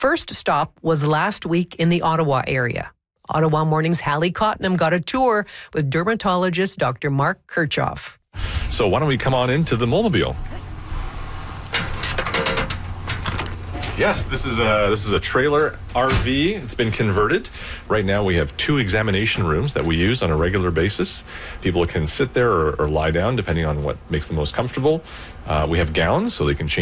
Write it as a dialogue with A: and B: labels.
A: First stop was last week in the Ottawa area. Ottawa Morning's Hallie Cottenham got a tour with dermatologist Dr. Mark Kirchhoff.
B: So why don't we come on into the Mobile? Yes, this is a trailer RV. It's been converted. Right now we have 2 examination rooms that we use on a regular basis. People can sit there or lie down depending on what makes them most comfortable. We have gowns so they can change